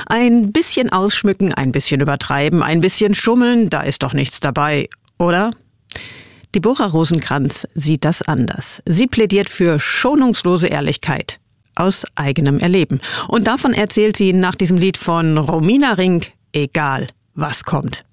Ein bisschen ausschmücken, ein bisschen übertreiben, ein bisschen schummeln, da ist doch nichts dabei, oder? Deborah Rosenkrantz sieht das anders. Sie plädiert für schonungslose Ehrlichkeit aus eigenem Erleben. Und davon erzählt sie nach diesem Lied von Romina Rink, egal was kommt.